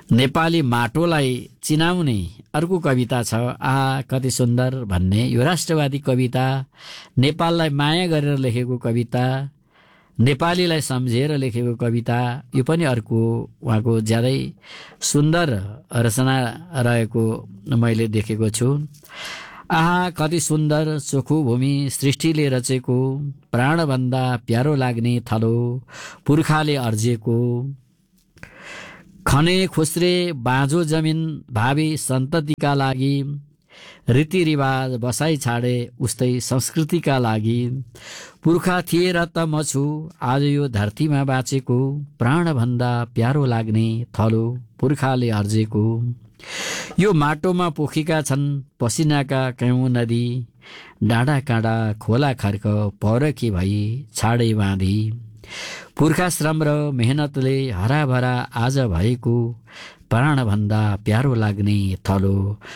नेपाली माटोलाई चिनाउने अर्को कविता छ, आहा कति सुन्दर भन्ने। यो राष्ट्रवादी कविता, नेपाललाई माया गरेर लेखेको कविता, नेपालीलाई सम्झेर लेखेको कविता, यो पनि अर्को उहाँको ज्यादै सुन्दर रचना रहेको मैले देखेको छु। आहा कति सुन्दर चोखो भूमि सृष्टिले रचेको, प्राणभन्दा प्यारो लाग्ने थलो पुर्खाले अर्जेको, खने खुस्रे बाँझो जमिन भावी सन्ततिका लागि, रीतिरिवाज बसाइ छाडे उस्तै संस्कृतिका लागि, पुर्खा थिए र त म छु आज यो धरतीमा बाँचेको, प्राणभन्दा प्यारो लाग्ने थलो पुर्खाले अर्जेको। यो माटोमा पोखेका छन् पसिनाका कयौं नदी, डाँडा काँडा खोला खर्क पौरखी भई छाडे बाँधी, पुर्खा श्रम र मेहनतले हराभरा आज भएको, प्राणभन्दा प्यारो लाग्ने थलो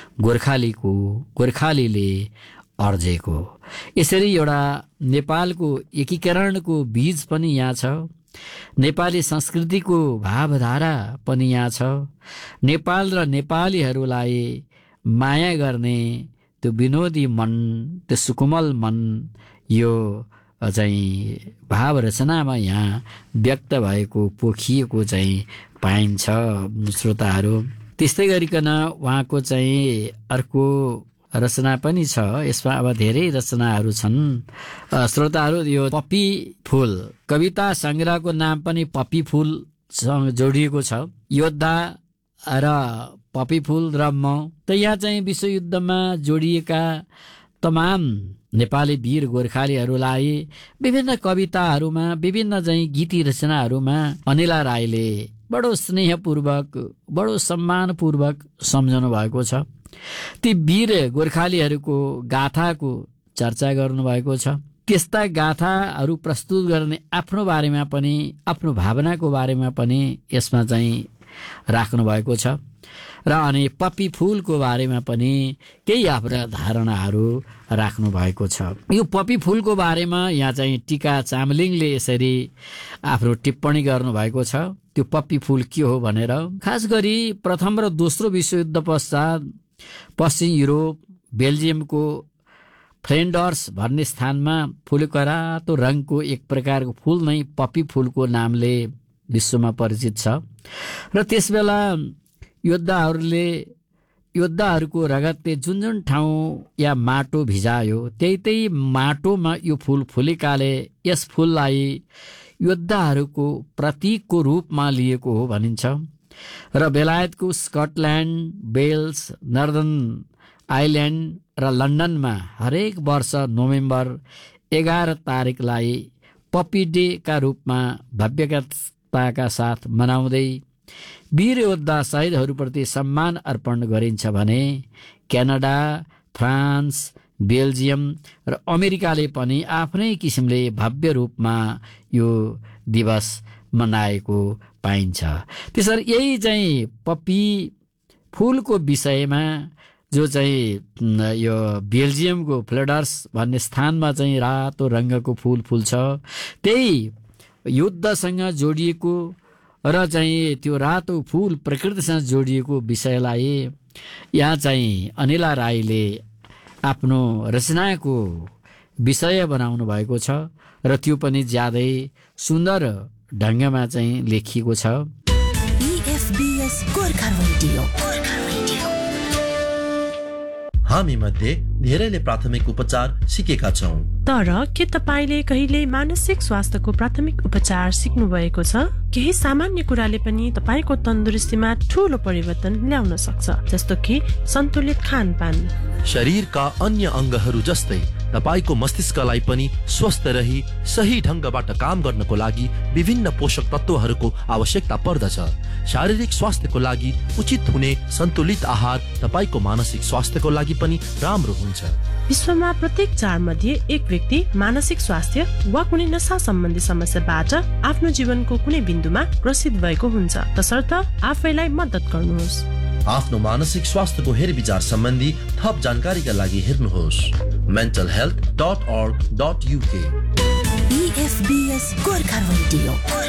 गोर्खालीले अर्जेको। यसरी एउटा नेपालको एकीकरणको बीज पनि यहाँ छ, नेपाली संस्कृतिको भावधारा पनि यहाँ छ, नेपाल र नेपालीहरूलाई माया गर्ने त्यो विनोदी मन, त्यो सुकुमल मन, यो चाहिँ भाव रचनामा यहाँ व्यक्त भएको पोखिएको चाहिँ पाइन्छ श्रोताहरू। त्यस्तै गरिकन उहाँको चाहिँ अर्को रचना पनि छ, यसमा अब धेरै रचनाहरू छन् श्रोताहरू। यो पप्पी फुल कविता संग्रहको नाम पनि पप्पी फुलसँग जोडिएको छ। योद्धा र पप्पी फुल र म, त यहाँ चाहिँ विश्वयुद्धमा जोडिएका तमाम नेपाली वीर गोर्खालीहरूलाई विभिन्न कविताहरूमा, विभिन्न चाहिँ गीती रचनाहरूमा अनिला राईले बडो स्नेहपूर्वक, बडो सम्मानपूर्वक सम्झाउनु भएको छ। ती वीर गोर्खालीहरूको गाथाको चर्चा गर्नुभएको छ। त्यस्ता गाथाहरू प्रस्तुत गर्ने आफ्नो बारेमा पनि, आफ्नो भावनाको बारेमा पनि यसमा चाहिँ राख्नु भएको छ। र अनि पप्पी फुलको बारेमा पनि केही आफ्ना धारणाहरू राख्नु भएको छ। यो पप्पी फुलको बारेमा यहाँ चाहिँ टीका चामलिङले यसरी आफ्नो टिप्पणी गर्नुभएको छ, त्यो पप्पी फुल के हो भनेर। खास गरी प्रथम र दोस्रो विश्वयुद्ध पश्चात पश्चिम युरोप, बेल्जियमको फ्लेन्डर्स भन्ने स्थानमा फुलेको रातो रङको एक प्रकारको फुल नै पप्पी फुलको नामले विश्वमा परिचित छ। र त्यसबेला योद्धाहरूको रगतले जुन जुन ठाउँ या माटो भिजायो, त्यही माटोमा यो फुल फुलेकाले यस फुललाई योद्धाहरूको प्रतीकको रूपमा लिएको हो भनिन्छ। र बेलायतको स्कटल्यान्ड, वेल्स, नर्दर्न आइल्यान्ड र लन्डनमा हरेक वर्ष नोभेम्बर 11 तारिकलाई पप्पी डे का रूपमा भव्यताका साथ मनाउँदै वीर योद्धा शहीदहरूप्रति सम्मान अर्पण गरिन्छ भने क्यानाडा, फ्रान्स, बेल्जियम र अमेरिकाले पनि आफ्नै किसिमले भव्य रूपमा यो दिवस मनाएको पाइन्छ। त्यसरी यही चाहिँ पप्पी फुलको विषयमा जो चाहिँ यो बेल्जियमको फ्लेडर्स भन्ने स्थानमा चाहिँ रातो रङ्गको फुल फुल्छ, त्यही युद्धसँग जोडिएको र चाहिँ त्यो रातो फुल प्रकृतिसँग जोडिएको विषयलाई यहाँ चाहिँ अनिला राईले आफ्नो रचनाको विषय बनाउनु भएको छ र त्यो पनि ज्यादै सुन्दर ढङ्गमा चाहिँ लेखिएको छ। हामी मध्ये धेरैले प्राथमिक उपचार सिकेका छौं, तर के तपाईले कहिले मानसिक स्वास्थ्यको प्राथमिक उपचार सिक्नु भएको छ? केही सामान्य कुराले पनि तपाईको तन्दुरुस्तीमा ठूलो परिवर्तन ल्याउन सक्छ, जस्तो कि सन्तुलित खानपान। शरीरका अन्य अंगहरू जस्तै तपाईको मस्तिष्कलाई पनि स्वस्थ रही सही ढंगबाट काम गर्नको लागि विभिन्न पोषक तत्वहरूको आवश्यकता पर्दछ। शारीरिक स्वास्थ्यको लागि उचित हुने सन्तुलित आहार तपाईको मानसिक स्वास्थ्यको लागि पनि राम्रो हुन्छ। विश्वमा प्रत्येक 4 मध्ये एक व्यक्ति मानसिक स्वास्थ्य वा कुनै नशा सम्बन्धी समस्याबाट आफ्नो जीवनको कुनै बिन्दुमा ग्रसित भएको हुन्छ। तसर्थ आफैलाई मद्दत गर्नुहोस्। आफ्नो मानसिक स्वास्थ्यको हेरविचार सम्बन्धी थप जानकारीका लागि हेर्नुहोस् mentalhealth.org.uk। EFBS Gorkha radio.